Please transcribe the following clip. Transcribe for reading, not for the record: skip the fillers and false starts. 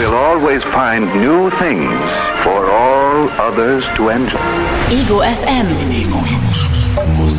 we'll always find new things for all others to enjoy. Ego FM.